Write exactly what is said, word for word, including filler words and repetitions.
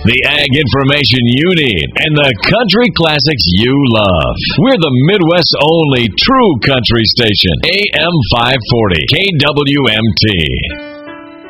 the ag information you need, and the country classics you love. We're the Midwest's only true country station, A M five forty, K W M T.